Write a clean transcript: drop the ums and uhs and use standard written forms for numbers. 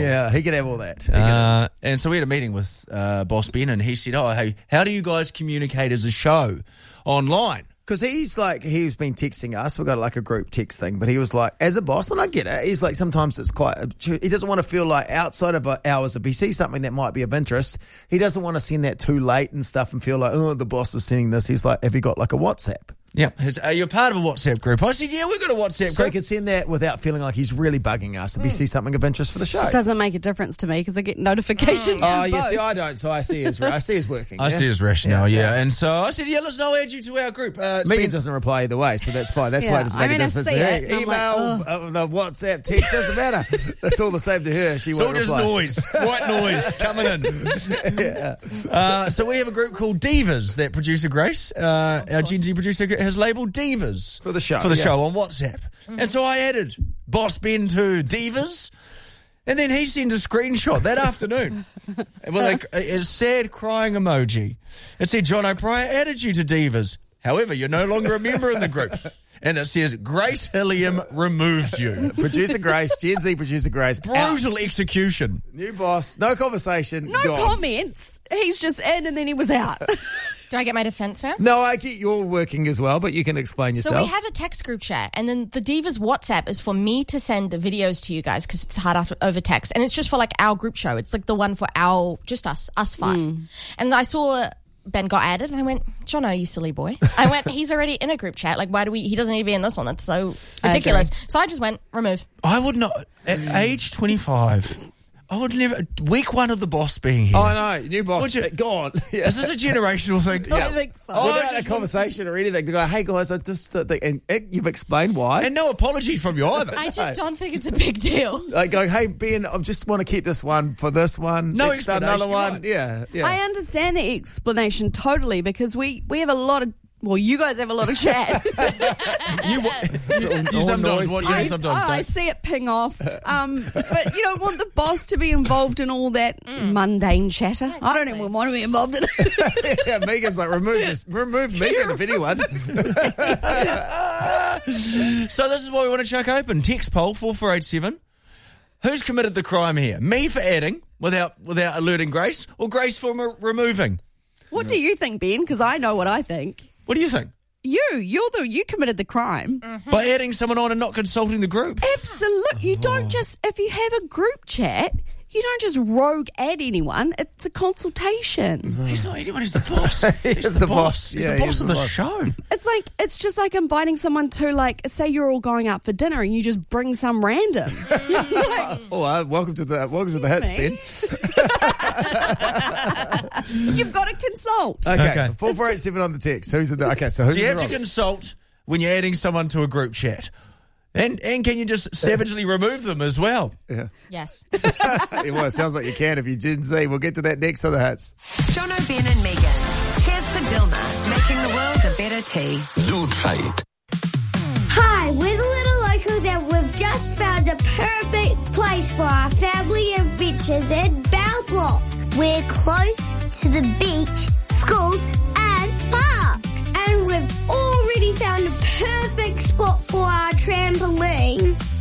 Yeah, he could have all that. And so we had a meeting with Boss Ben, and he said, hey, how do you guys communicate as a show online? Because he's been texting us. We've got like a group text thing, but he was like, as a boss, and I get it, he's like, sometimes it's he doesn't want to feel like outside of hours, if he sees something that might be of interest, he doesn't want to send that too late and stuff and feel like, oh, the boss is sending this. He's like, have you got like a WhatsApp? Yeah. Are you a part of a WhatsApp group? I said, yeah, we've got a WhatsApp group. So he can send that without feeling like he's really bugging us if he sees something of interest for the show. Doesn't make a difference to me because I get notifications. Oh, yeah, see, I don't. So I see his working. I see his rationale, yeah. And so I said, yeah, listen, I'll add you to our group. Megan doesn't reply either way, so that's fine. That's why it doesn't make a difference to her. Email, the WhatsApp, text, doesn't matter. That's all the same to her. She won't reply. It's all just noise. White noise coming in. So we have a group called Divas that producer Grace, our Gen Z producer, has labelled Divas. For the show. On WhatsApp. Mm-hmm. And so I added Boss Ben to Divas, and then he sent a screenshot that afternoon with a sad crying emoji. It said, John O'Brien added you to Divas. However, you're no longer a member in the group. And it says, Grace Hilliam removed you. Producer Grace, Gen Z producer Grace. Brutal execution. New boss, no conversation. No comments. He's just in and then he was out. Do I get my defense now? No, I get your working as well, but you can explain yourself. So we have a text group chat, and then the Divas WhatsApp is for me to send the videos to you guys because it's hard over text, and it's just for like our group show. It's like the one for just us five. And I saw Ben got added, and I went, Jono, you silly boy. I went, he's already in a group chat. Like, he doesn't need to be in this one. That's so ridiculous. So I just went, remove. I would not, at age 25... I would never. Week one of the boss being here. Oh, no. New boss. Gone. Yeah. Is this a generational thing? I think so. Without a conversation or anything. They go, hey, guys, I just... and you've explained why. And no apology from you either. I just don't think it's a big deal. Like going, hey, Ben, I just want to keep this one for this one. No Let's start another one. Right. Yeah. I understand the explanation totally because we have a lot of... Well, you guys have a lot of chat. You sometimes watch it, sometimes don't. I see it ping off. But you don't want the boss to be involved in all that mundane chatter. Exactly. I don't even want to be involved in it. Yeah, Megan's like, remove Megan if anyone. So this is what we want to chuck open. Text poll 4487. Who's committed the crime here? Me for adding without alerting Grace, or Grace for removing? What do you think, Ben? Because I know what I think. What do you think? You committed the crime. Mm-hmm. By adding someone on and not consulting the group. Absolutely. You don't just, if you have a group chat, you don't just rogue add anyone. It's a consultation. He's not anyone, he's the boss. He's the boss. He's the boss of the show. It's just like inviting someone to, like, say you're all going out for dinner and you just bring some random. Welcome to the hits, Ben. You've got to consult. Okay. 4487 on the text. Who's in the... Okay, so who's Do you in have the to wrong? consult when you're adding someone to a group chat? And can you just savagely remove them as well? Yeah. Yes. Well, it sounds like you can if you're Gen Z. We'll get to that next on the hits. Jono, Ben and Megan. Cheers to Dilma, making the world a better tea. Do try it. Hi, we're the Little Locals and we've just found a perfect place for our family adventures in Bell Block. We're close to the beach, schools and parks. And we've already found a perfect spot for our trampoline.